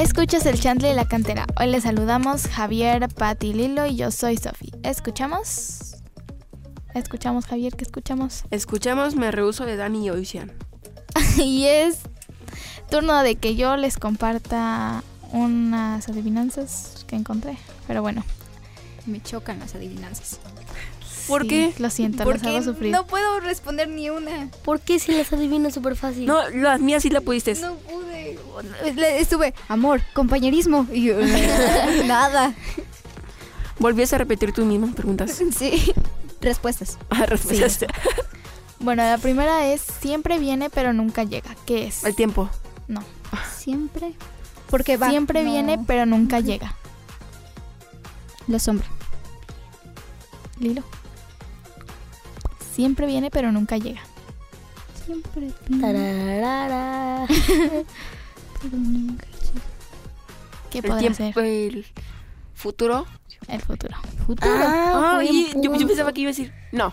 Escuchas el Chantle de la Cantera. Hoy les saludamos Javier, Pati, Lilo y yo soy Sofi. ¿Escuchamos? ¿Escuchamos, Javier? ¿Qué escuchamos? Escuchamos Me Rehúso de Dani y Ocean. Y es turno de que yo les comparta unas adivinanzas que encontré. Pero bueno. Me chocan las adivinanzas. ¿Por Sí, qué? Lo siento, los hago sufrir. No puedo responder ni una. ¿Por qué si las adivino súper fácil? No, las mías sí la pudiste. No pude. Estuve, amor, compañerismo. Y yo, nada. ¿Volvías a repetir tus mismas preguntas? Sí. Respuestas. Respuestas. Sí. Bueno, la primera es siempre viene pero nunca llega. ¿Qué es? El tiempo. No. Siempre. Porque va. Siempre no. viene pero nunca llega. La sombra. Lilo. Siempre viene pero nunca llega. Siempre. Tararara. Pero nunca llega. ¿Qué El podrá tiempo, ser? el futuro. El futuro. Ah, buen y yo punto. pensaba que iba a decir, no.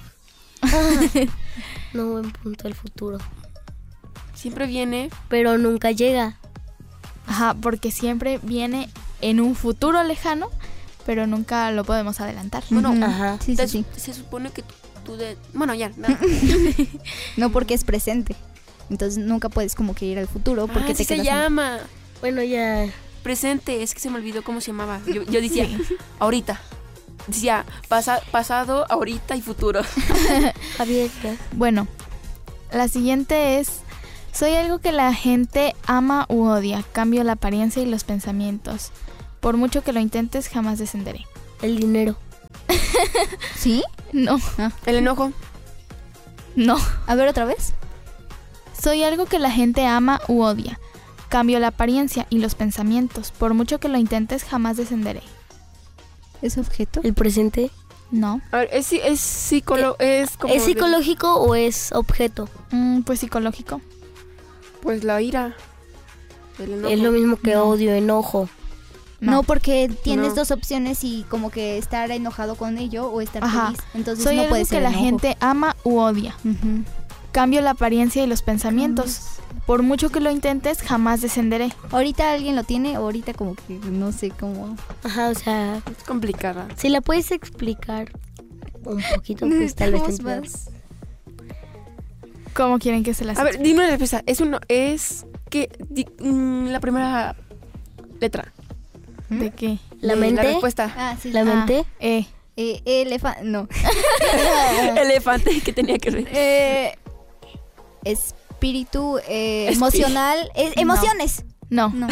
No, buen punto, el futuro. Siempre viene. Pero nunca llega. Ajá, porque siempre viene en un futuro lejano, pero nunca lo podemos adelantar. Bueno, Ajá. Sí, sí, sí. Se supone que tú de... Bueno, ya, nada. No porque es presente. Entonces nunca puedes como que ir al futuro porque Así te se quedas en- llama. Bueno, ya. Presente, es que se me olvidó cómo se llamaba. Yo decía, ahorita. Decía, pasado, ahorita y futuro. Javier, ya. Bueno, la siguiente es: soy algo que la gente ama u odia. Cambio la apariencia y los pensamientos. Por mucho que lo intentes, jamás descenderé. El dinero. ¿Sí? No, El enojo. no. A ver otra vez. Soy algo que la gente ama u odia. Cambio la apariencia y los pensamientos. Por mucho que lo intentes, jamás descenderé. ¿Es objeto? El presente. No. A ver, es como ¿Es psicológico o es objeto? Pues psicológico. Pues la ira. El enojo. Es lo mismo que No. odio, enojo. No, porque tienes No. dos opciones y como que estar enojado con ello o estar Ajá. feliz. Entonces Soy no algo puede que ser la enojo. gente ama u odia. Ujú. Cambio la apariencia y los pensamientos. Por mucho que lo intentes, jamás descenderé. Ahorita alguien lo tiene, ahorita como que no sé cómo. Ajá, o sea, Es complicada. si la puedes explicar un poquito, pues tal vez te Necesitamos entienda. más. ¿Cómo quieren que se las A ver, dime una respuesta. Es que la primera letra. ¿De qué? ¿La de mente? La respuesta. Ah, sí. ¿La mente? No. Elefante, que tenía que ver. Espíritu emocional. No. Emociones. No. No.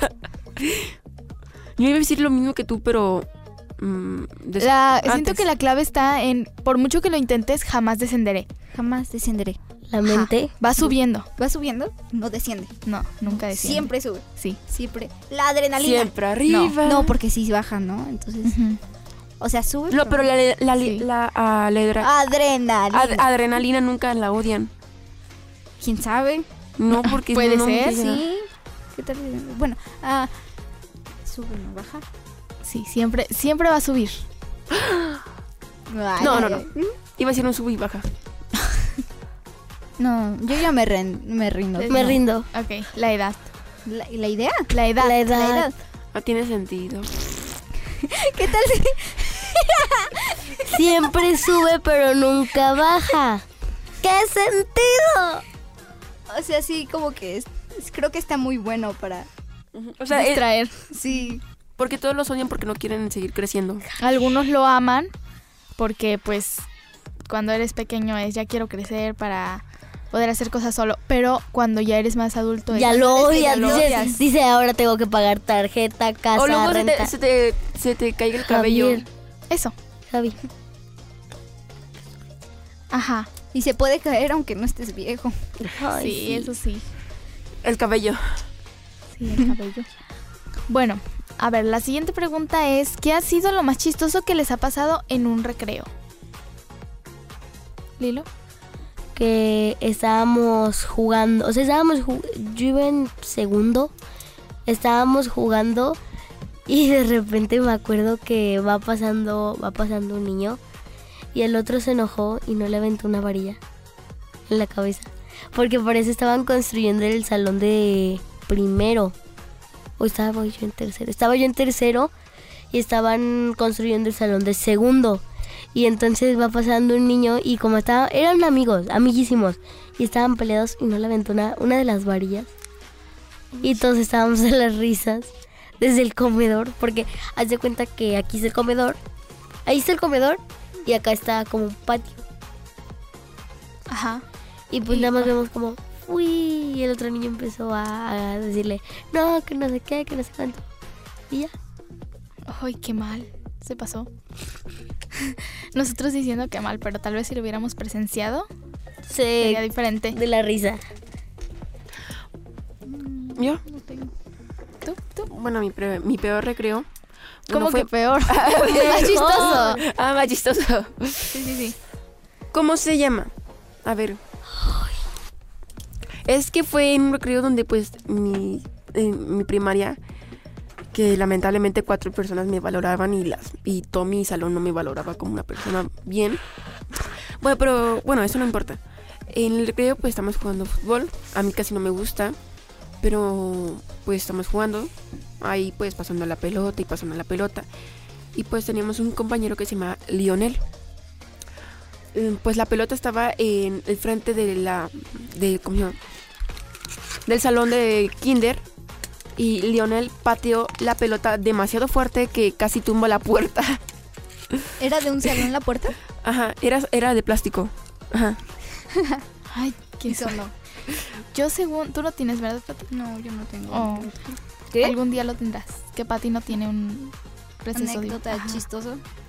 Yo iba a decir lo mismo que tú, pero... Siento antes. que la clave está en por mucho que lo intentes, jamás descenderé. Jamás descenderé. ¿La mente? Va subiendo. Va subiendo, no desciende. No, nunca desciende. Siempre sube. Sí. Siempre. La adrenalina. Siempre arriba. No, porque sí baja, ¿no? Entonces, Ujú. o sea, sube. No, pero Sí. la Adrenalina. adrenalina nunca la odian. ¿Quién sabe? No, porque Puede no ser, llega. Sí. ¿Qué tal? Bueno, sube, no baja. Sí, siempre va a subir. Ay, No, ay, no, no. ay. Iba a decir un sub y baja. No, yo ya me rindo. Me rindo. Ok, la edad. ¿La idea? La edad. La edad. No tiene sentido. ¿Qué tal si Siempre sube, pero nunca baja. ¿Qué sentido? O sea, sí, como que creo que está muy bueno para... O sea, Distraer. Sí. porque todos los odian porque no quieren seguir creciendo. Algunos lo aman porque pues cuando eres pequeño es ya quiero crecer para poder hacer cosas solo, pero cuando ya eres más adulto Ya es, lo es que ya odias. lo odias. Dice, ahora tengo que pagar tarjeta, casa, O luego renta. se te caiga el cabello. Javier, Eso. Javi. Ajá. Y se puede caer aunque no estés viejo. Ay, Sí, eso sí. El cabello. Sí, el cabello. Bueno, a ver, la siguiente pregunta es: ¿qué ha sido lo más chistoso que les ha pasado en un recreo? Lilo. Que estábamos jugando, o sea, yo iba en segundo, estábamos jugando y de repente me acuerdo que va pasando un niño y el otro se enojó y no le aventó una varilla en la cabeza, porque por eso estaban construyendo el salón de primero o estaba yo en tercero. Estaba yo en tercero y estaban construyendo el salón de segundo. Y entonces va pasando un niño y como eran amigos, amiguísimos, y estaban peleados y no le aventó una de las varillas. Y todos estábamos en las risas desde el comedor, porque haz de cuenta que aquí está el comedor, ahí está el comedor y acá está como un patio. Ajá. Y pues nada más vemos como, uy, y el otro niño empezó a decirle, no, que no sé qué, que no sé cuánto. Y ya. Ay, qué mal. Se pasó. Nosotros diciendo que mal, pero tal vez si lo hubiéramos presenciado sería diferente. De la risa. ¿Yo? ¿Tú? Bueno, mi peor recreo. ¿Cómo fue que peor? Más chistoso. Más chistoso. Sí. ¿Cómo se llama? A ver. Es que fue en un recreo donde pues en mi primaria, que lamentablemente 4 personas me valoraban y todo mi salón no me valoraba como una persona bien. Bueno, pero bueno, eso no importa. En el recreo pues estamos jugando fútbol. A mí casi no me gusta, pero pues estamos jugando. Ahí pues pasando la pelota. Y pues teníamos un compañero que se llama Lionel. Pues la pelota estaba en el frente ¿cómo se llama? Del salón de kinder. Y Lionel pateó la pelota demasiado fuerte que casi tumba la puerta. ¿Era de un salón la puerta? Ajá, era de plástico. Ajá. Ay, qué sonó. Yo según... ¿Tú lo tienes, verdad, Pati? No, yo no tengo. Oh. ¿Qué? Algún día lo tendrás. Que Pati no tiene un receso. Anécdota Ajá. chistoso.